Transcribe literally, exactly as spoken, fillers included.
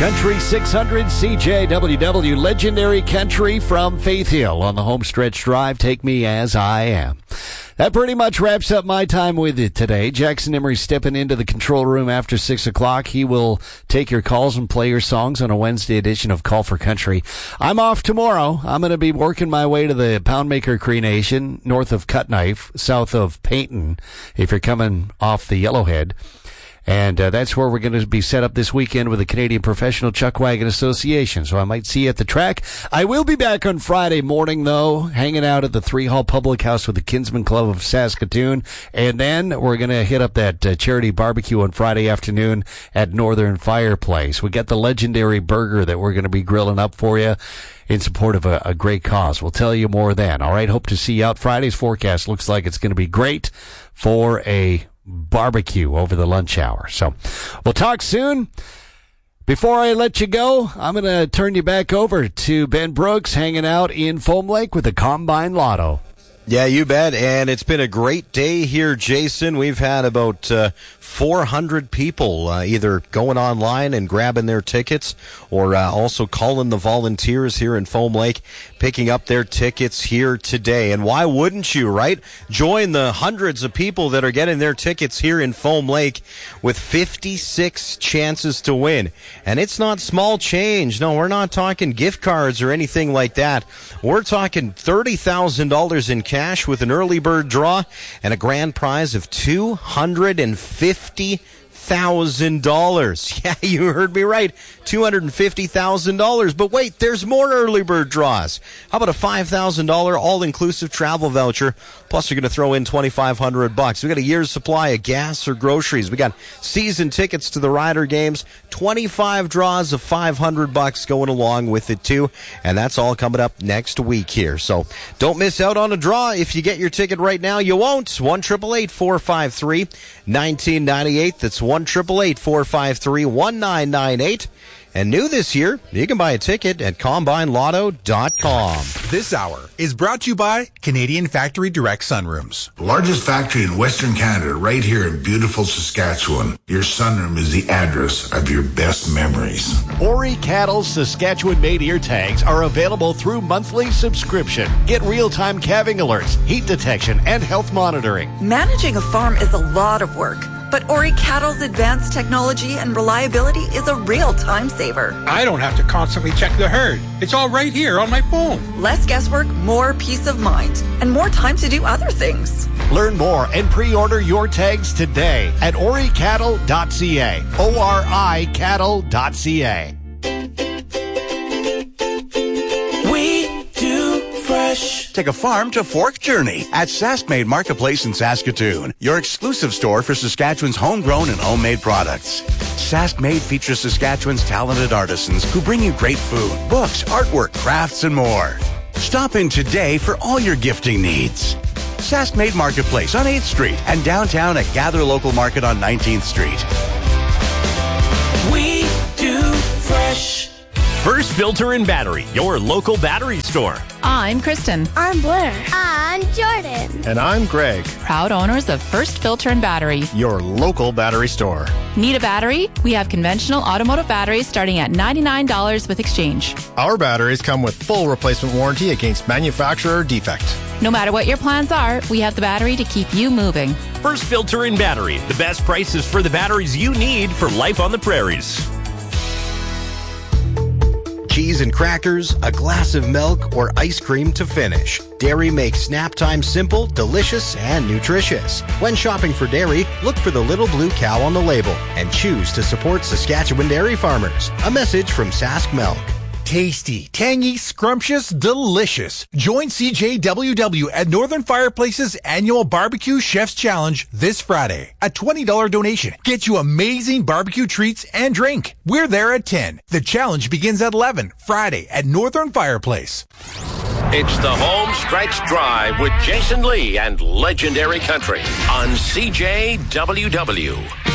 Country six hundred C J W W, legendary country from Faith Hill on the Homestretch Drive. Take me as I am. That pretty much wraps up my time with you today. Jackson Emery stepping into the control room after six o'clock. He will take your calls and play your songs on a Wednesday edition of Call for Country. I'm off tomorrow. I'm going to be working my way to the Poundmaker Cree Nation, north of Cutknife, south of Payton, if you're coming off the Yellowhead. And uh, that's where we're going to be set up this weekend with the Canadian Professional Chuck Wagon Association. So I might see you at the track. I will be back on Friday morning, though, hanging out at the Three Hall Public House with the Kinsman Club of Saskatoon. And then we're going to hit up that uh, charity barbecue on Friday afternoon at Northern Fireplace. We got the legendary burger that we're going to be grilling up for you in support of a, a great cause. We'll tell you more then. All right, hope to see you out. Friday's forecast looks like it's going to be great for a barbecue over the lunch hour. So we'll talk soon. Before I let you go, I'm going to turn you back over to Ben Brooks hanging out in Foam Lake with the Combine Lotto. Yeah, you bet. And it's been a great day here, Jason. We've had about uh, four hundred people uh, either going online and grabbing their tickets or uh, also calling the volunteers here in Foam Lake, picking up their tickets here today. And why wouldn't you, right? Join the hundreds of people that are getting their tickets here in Foam Lake with fifty-six chances to win. And it's not small change. No, we're not talking gift cards or anything like that. We're talking thirty thousand dollars in cash with an early bird draw and a grand prize of two hundred fifty thousand dollars. Yeah, you heard me right. two hundred fifty thousand dollars. But wait, there's more early bird draws. How about a five thousand dollars all-inclusive travel voucher? Plus, you're going to throw in twenty-five hundred bucks. We got a year's supply of gas or groceries. We got season tickets to the Rider games. twenty-five draws of five hundred bucks going along with it too. And that's all coming up next week here. So don't miss out on a draw. If you get your ticket right now, you won't. one eight eight eight, four five three, one nine nine eight. That's one eight eight eight, four five three, one nine nine eight. And new this year, you can buy a ticket at combine lotto dot com. This hour is brought to you by Canadian Factory Direct Sunrooms. Largest factory in Western Canada, right here in beautiful Saskatchewan. Your sunroom is the address of your best memories. Ori Cattle's Saskatchewan-made ear tags are available through monthly subscription. Get real-time calving alerts, heat detection, and health monitoring. Managing a farm is a lot of work, but Ori Cattle's advanced technology and reliability is a real time saver. I don't have to constantly check the herd. It's all right here on my phone. Less guesswork, more peace of mind, and more time to do other things. Learn more and pre-order your tags today at ori cattle dot c a. O R I cattle dot c a. We do fresh. Take a farm to fork journey at Saskmade Marketplace in Saskatoon, your exclusive store for Saskatchewan's homegrown and homemade products. Saskmade features Saskatchewan's talented artisans who bring you great food, books, artwork, crafts, and more. Stop in today for all your gifting needs. Saskmade Marketplace on eighth street and downtown at Gather Local Market on nineteenth street. We do fresh. First Filter and Battery, your local battery store. I'm Kristen. I'm Blair. I'm Jordan. And I'm Greg. Proud owners of First Filter and Battery, your local battery store. Need a battery? We have conventional automotive batteries starting at ninety-nine dollars with exchange. Our batteries come with full replacement warranty against manufacturer defect. No matter what your plans are, we have the battery to keep you moving. First Filter and Battery, the best prices for the batteries you need for life on the prairies. Cheese and crackers, a glass of milk, or ice cream to finish. Dairy makes snap time simple, delicious, and nutritious. When shopping for dairy, look for the little blue cow on the label and choose to support Saskatchewan dairy farmers. A message from Sask Milk. Tasty, tangy, scrumptious, delicious. Join C J W W at Northern Fireplace's annual Barbecue Chef's Challenge this Friday. A twenty dollars donation gets you amazing barbecue treats and drink. We're there at ten. The challenge begins at eleven, Friday at Northern Fireplace. It's the Home Stretch Drive with Jason Lee and Legendary Country on C J W W.